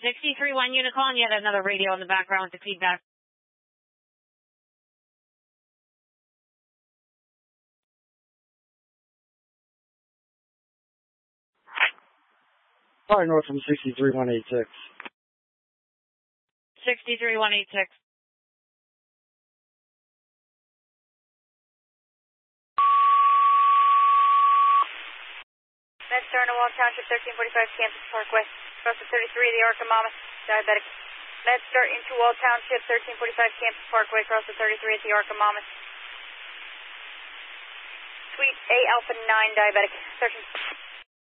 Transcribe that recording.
63-1 Unicon, yet another radio in the background with the feedback. Fire north from 63-186. 63-186. MedStar in Wall Township, 1345 Campus Parkway. Cross the 33 of the Arkham Mama, diabetic. MedStar into Wall Township, 1345 Campus Parkway. Cross the 33 at the Arkham Mama. Suite A Alpha 9, diabetic. 13.